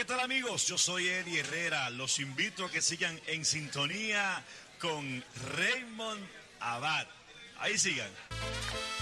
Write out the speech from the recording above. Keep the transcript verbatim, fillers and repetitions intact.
¿qué tal amigos? Yo soy Eddie Herrera. Los invito a que sigan en sintonía con Raymond Abad. Ahí sigan.